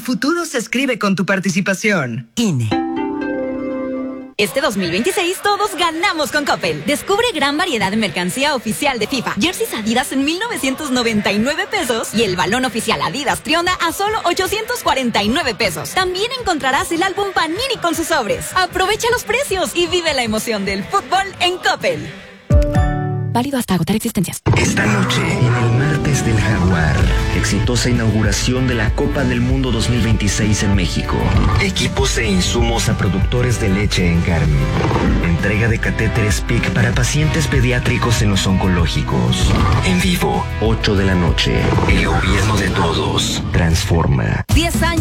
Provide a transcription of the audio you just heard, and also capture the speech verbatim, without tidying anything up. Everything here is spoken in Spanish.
futuro se escribe con tu participación. I N E. Este dos mil veintiséis todos ganamos con Coppel. Descubre gran variedad de mercancía oficial de FIFA. Jerseys Adidas en mil novecientos noventa y nueve pesos y el balón oficial Adidas Trionda a solo ochocientos cuarenta y nueve pesos. También encontrarás el álbum Panini con sus sobres. Aprovecha los precios y vive la emoción del fútbol en Coppel. Válido hasta agotar existencias. Esta noche, en el Martes del Jaguar, exitosa inauguración de la Copa del Mundo dos mil veintiséis en México. Equipos e insumos a productores de leche en Carmen. Entrega de catéteres P I C para pacientes pediátricos en los oncológicos. En vivo, ocho de la noche. El gobierno de todos transforma. diez años.